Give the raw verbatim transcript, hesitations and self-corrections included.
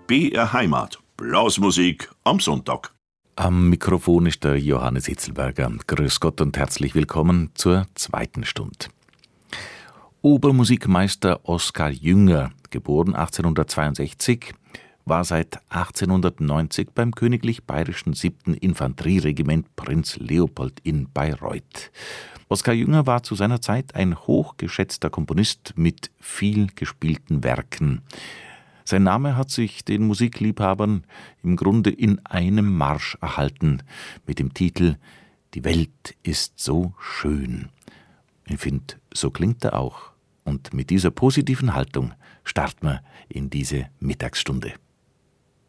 B R Heimat. Blasmusik am Sonntag. Am Mikrofon ist der Johannes Hitzelberger. Grüß Gott und herzlich willkommen zur zweiten Stunde. Obermusikmeister Oskar Jünger, geboren achtzehnhundertzweiundsechzig, war seit achtzehnhundertneunzig beim Königlich Bayerischen siebten Infanterieregiment Prinz Leopold in Bayreuth. Oskar Jünger war zu seiner Zeit ein hochgeschätzter Komponist mit viel gespielten Werken. Sein Name hat sich den Musikliebhabern im Grunde in einem Marsch erhalten, mit dem Titel »Die Welt ist so schön«. Ich finde, so klingt er auch. Und mit dieser positiven Haltung starten wir in diese Mittagsstunde.